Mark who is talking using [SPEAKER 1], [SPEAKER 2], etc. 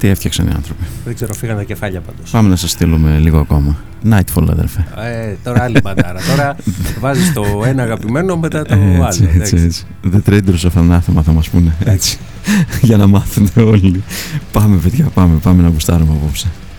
[SPEAKER 1] Τι έφτιαξαν οι άνθρωποι.
[SPEAKER 2] Δεν ξέρω, φύγανε τα κεφάλια πάντως.
[SPEAKER 1] Πάμε να σας στείλουμε λίγο ακόμα. Nightfall, αδερφέ.
[SPEAKER 2] Τώρα άλλη μπαντάρα. Τώρα βάζεις το ένα αγαπημένο μετά το άλλο.
[SPEAKER 1] Έτσι. The Traders of Anathema θα μας πούνε. Έτσι. Για να μάθουν όλοι. Πάμε, παιδιά, πάμε να γουστάρουμε απόψε.